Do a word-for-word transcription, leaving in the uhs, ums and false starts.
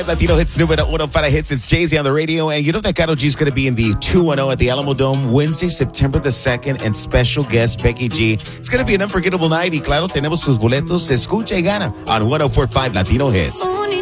Latino Hits número uno para hits. It's Jay-Z on the radio. And you know that Karol G is going to be in the two one zero at the Alamo Dome Wednesday, September the second. And special guest Becky G. It's going to be an unforgettable night. Y claro, tenemos sus boletos. Se escucha y gana on one oh four point five Latino Hits.